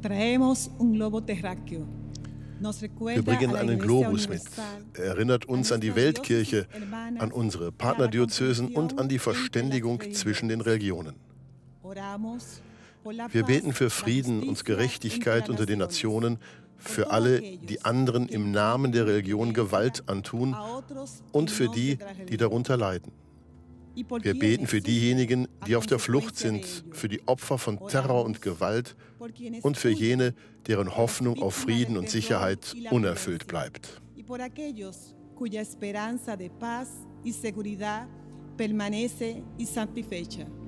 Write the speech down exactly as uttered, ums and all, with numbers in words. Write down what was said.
Wir bringen einen Globus mit. Er erinnert uns an die Weltkirche, an unsere Partnerdiözesen und an die Verständigung zwischen den Religionen. Wir beten für Frieden und Gerechtigkeit unter den Nationen, für alle, die anderen im Namen der Religion Gewalt antun und für die, die darunter leiden. Wir beten für diejenigen, die auf der Flucht sind, für die Opfer von Terror und Gewalt und für jene, deren Hoffnung auf Frieden und Sicherheit unerfüllt bleibt. Cuya esperanza de paz y seguridad permanece insatisfecha.